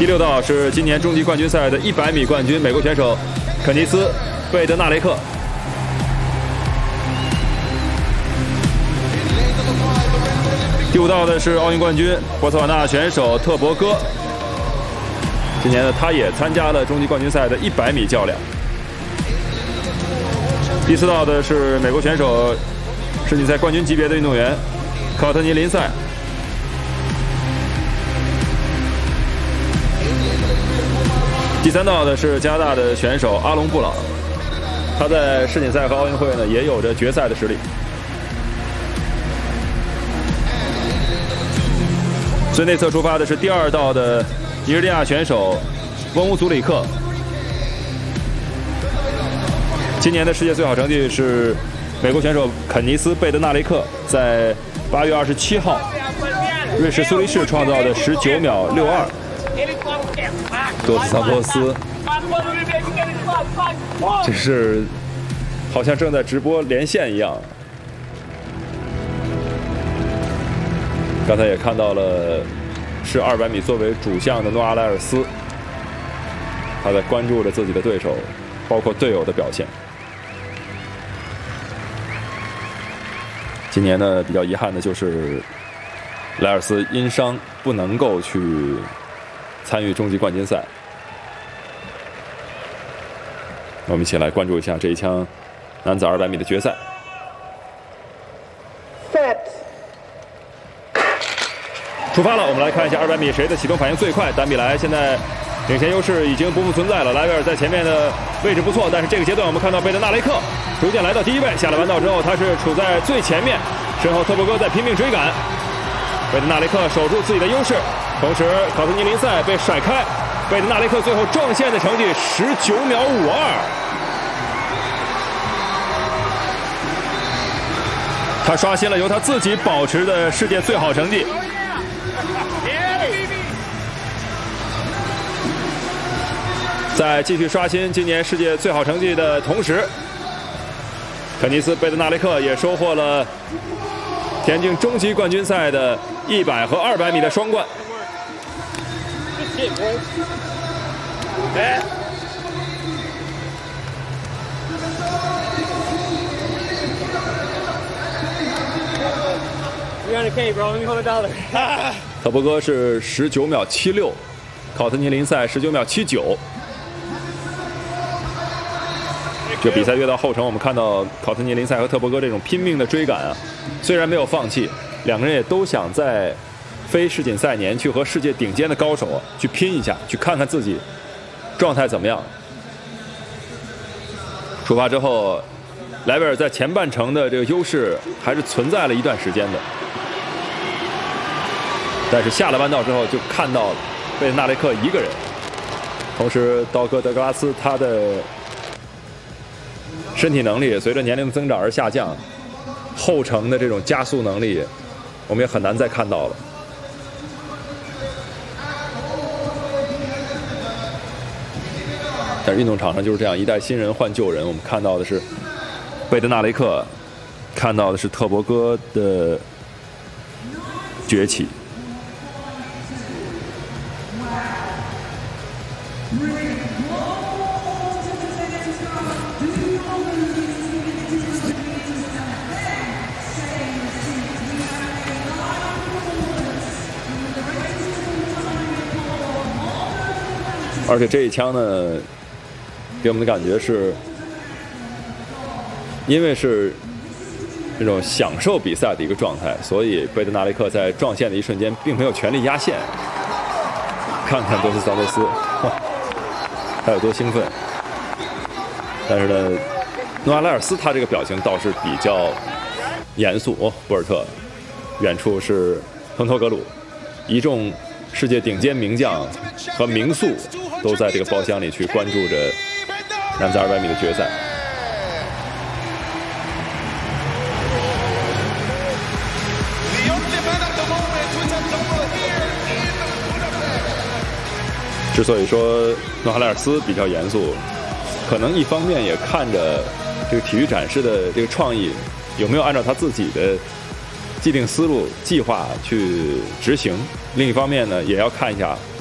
第6道是今年终极冠军赛的100米冠军美国选手肯尼斯·贝德纳雷克。第5道的是奥运冠军博茨瓦纳选手特博戈，今年呢他也参加了终极冠军赛的100米较量。第4道的是美国选手世锦赛冠军级别的运动员考特尼·林赛。第3道的是加拿大的选手阿隆·布朗，他在世锦赛和奥运会呢也有着决赛的实力。最内侧出发的是第2道的尼日利亚选手翁乌祖里克，今年的世界最好成绩是美国选手肯尼斯·贝德纳雷克在8月27号瑞士苏黎世创造的19秒62。多斯桑托斯，这是好像正在直播连线一样。刚才也看到了，是200米作为主将的诺阿莱尔斯，他在关注着自己的对手，包括队友的表现。今年呢，比较遗憾的就是莱尔斯因伤不能够去参与终极冠军赛。我们一起来关注一下这一枪男子200米的决赛。出发了，我们来看一下200米谁的启动反应最快。单比莱现在领先优势已经不复存在了，莱维尔在前面的位置不错，但是这个阶段我们看到贝德纳雷克逐渐来到第1位，下了弯道之后他是处在最前面，身后特博戈在拼命追赶。贝德纳雷克守住自己的优势，同时考特尼·林赛被甩开，贝德纳雷克最后撞线的成绩19秒52。他刷新了由他自己保持的世界最好成绩。在继续刷新今年世界最好成绩的同时，肯尼斯·贝德纳雷克也收获了田径终极冠军赛的100和200米的双冠。特博戈是19秒76，考特尼·林赛19秒79。这比赛越到后程，我们看到考特尼·林赛和特博戈这种拼命的追赶啊，虽然没有放弃，两个人也都想在非世锦赛年去和世界顶尖的高手去拼一下，去看看自己状态怎么样。出发之后，莱维尔在前半程的这个优势还是存在了一段时间的，但是下了弯道之后就看到了贝德纳雷克一个人，同时道格·德格拉斯他的身体能力随着年龄的增长而下降，后程的这种加速能力我们也很难再看到了。但是运动场上就是这样，一代新人换旧人，我们看到的是贝德纳雷克，看到的是特博戈的崛起。而且这一枪呢，给我们的感觉是，因为是这种享受比赛的一个状态，所以贝德纳雷克在撞线的一瞬间并没有全力压线。看看多斯桑托斯，他有多兴奋。但是呢，诺阿莱尔斯他这个表情倒是比较严肃。哦，博尔特，远处是彭托格鲁，一众世界顶尖名将和名宿都在这个包厢里去关注着男子200米的决赛。之所以说诺阿莱尔斯比较严肃，可能一方面也看着这个体育展示的这个创意有没有按照他自己的既定思路计划去执行，另一方面呢也要看一下